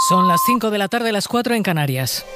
Son las 5 de la tarde, las 4 en Canarias.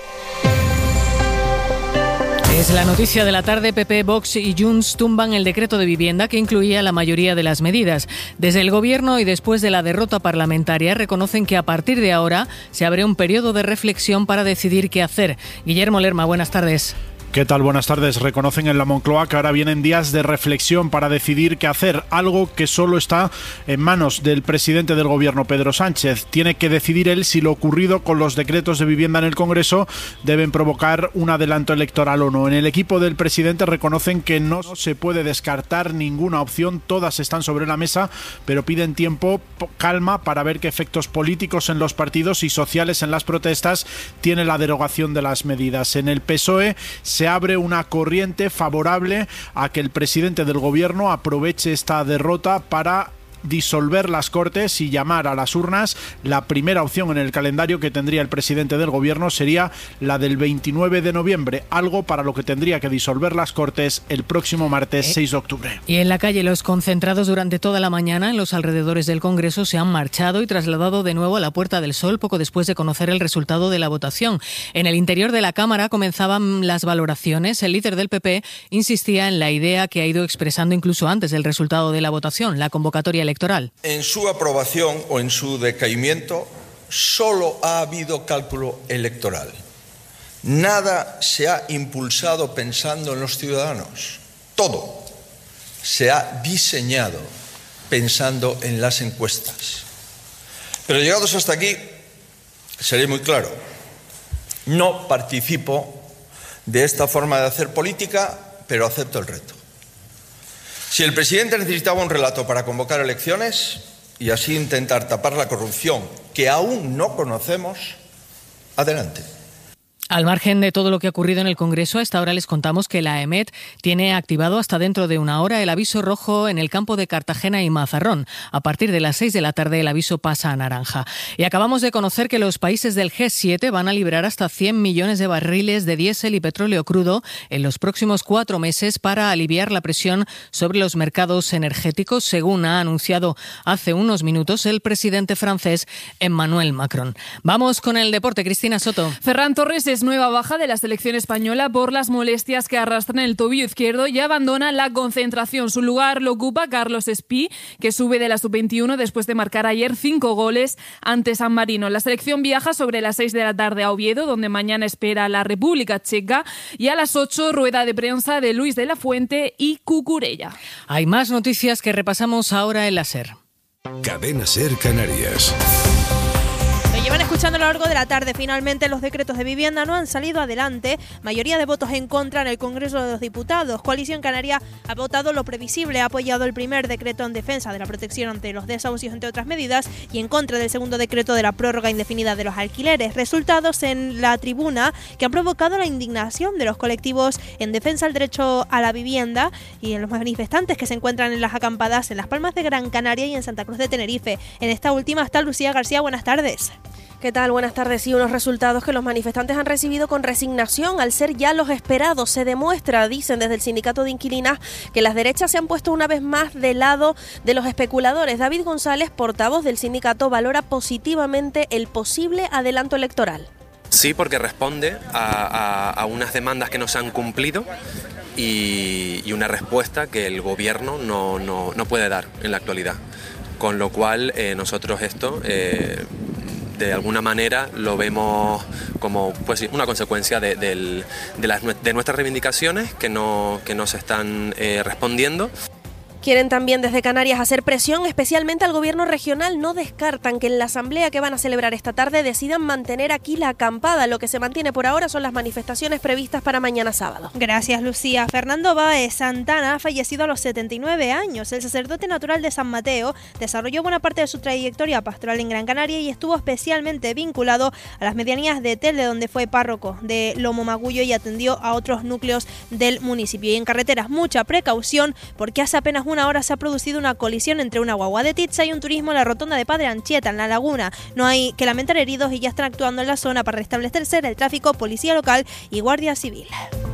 Es la noticia de la tarde. PP, Vox y Junts tumban el decreto de vivienda que incluía la mayoría de las medidas. Desde el Gobierno y después de la derrota parlamentaria reconocen que a partir de ahora se abre un periodo de reflexión para decidir qué hacer. Guillermo Lerma, buenas tardes. ¿Qué tal? Buenas tardes. Reconocen en la Moncloa que ahora vienen días de reflexión para decidir qué hacer, algo que solo está en manos del presidente del Gobierno, Pedro Sánchez. Tiene que decidir él si lo ocurrido con los decretos de vivienda en el Congreso deben provocar un adelanto electoral o no. En el equipo del presidente reconocen que no se puede descartar ninguna opción, todas están sobre la mesa, pero piden tiempo, calma, para ver qué efectos políticos en los partidos y sociales en las protestas tiene la derogación de las medidas. En el PSOE se abre una corriente favorable a que el presidente del Gobierno aproveche esta derrota para disolver las Cortes y llamar a las urnas. La primera opción en el calendario que tendría el presidente del Gobierno sería la del 29 de noviembre, algo para lo que tendría que disolver las Cortes el próximo martes 6 de octubre. Y en la calle, los concentrados durante toda la mañana en los alrededores del Congreso se han marchado y trasladado de nuevo a la Puerta del Sol poco después de conocer el resultado de la votación. En el interior de la Cámara comenzaban las valoraciones. El líder del PP insistía en la idea que ha ido expresando incluso antes del resultado de la votación, la convocatoria electoral. En su aprobación o en su decaimiento solo ha habido cálculo electoral. Nada se ha impulsado pensando en los ciudadanos. Todo se ha diseñado pensando en las encuestas. Pero llegados hasta aquí, seré muy claro. No participo de esta forma de hacer política, pero acepto el reto. Si el presidente necesitaba un relato para convocar elecciones y así intentar tapar la corrupción que aún no conocemos, adelante. Al margen de todo lo que ha ocurrido en el Congreso, a esta hora les contamos que la EMET tiene activado hasta dentro de una hora el aviso rojo en el campo de Cartagena y Mazarrón. A partir de las 6 de la tarde el aviso pasa a naranja. Y acabamos de conocer que los países del G7 van a liberar hasta 100 millones de barriles de diésel y petróleo crudo en los próximos 4 meses para aliviar la presión sobre los mercados energéticos, según ha anunciado hace unos minutos el presidente francés Emmanuel Macron. Vamos con el deporte. Cristina Soto. Ferran Torres es nueva baja de la selección española por las molestias que arrastra en el tobillo izquierdo y abandona la concentración. Su lugar lo ocupa Carlos Espí, que sube de la sub-21 después de marcar ayer 5 goles ante San Marino. La selección viaja sobre las 6 de la tarde a Oviedo, donde mañana espera la República Checa, y a las 8 rueda de prensa de Luis de la Fuente y Cucurella. Hay más noticias que repasamos ahora en la SER. Cadena SER Canarias. Llevan escuchando a lo largo de la tarde. Finalmente los decretos de vivienda no han salido adelante. Mayoría de votos en contra en el Congreso de los Diputados. Coalición Canaria ha votado lo previsible, ha apoyado el primer decreto en defensa de la protección ante los desahucios, entre otras medidas, y en contra del segundo decreto de la prórroga indefinida de los alquileres. Resultados en la tribuna que han provocado la indignación de los colectivos en defensa del derecho a la vivienda y en los manifestantes que se encuentran en las acampadas en Las Palmas de Gran Canaria y en Santa Cruz de Tenerife. En esta última está Lucía García. Buenas tardes. ¿Qué tal? Buenas tardes. Sí, unos resultados que los manifestantes han recibido con resignación al ser ya los esperados. Se demuestra, dicen desde el sindicato de inquilinas, que las derechas se han puesto una vez más del lado de los especuladores. David González, portavoz del sindicato, valora positivamente el posible adelanto electoral. Sí, porque responde a unas demandas que no se han cumplido y una respuesta que el gobierno no puede dar en la actualidad. Con lo cual nosotros esto de alguna manera lo vemos como pues, una consecuencia de nuestras reivindicaciones que no se están respondiendo. Quieren también desde Canarias hacer presión, especialmente al gobierno regional. No descartan que en la asamblea que van a celebrar esta tarde decidan mantener aquí la acampada. Lo que se mantiene por ahora son las manifestaciones previstas para mañana sábado. Gracias, Lucía. Fernando Báez Santana ha fallecido a los 79 años. El sacerdote natural de San Mateo desarrolló buena parte de su trayectoria pastoral en Gran Canaria y estuvo especialmente vinculado a las medianías de Telde, donde fue párroco de Lomomagullo y atendió a otros núcleos del municipio. Y en carreteras, mucha precaución, porque hace apenas una hora se ha producido una colisión entre una guagua de Titsa y un turismo en la rotonda de Padre Anchieta, en La Laguna. No hay que lamentar heridos y ya están actuando en la zona para restablecer el tráfico, policía local y guardia civil.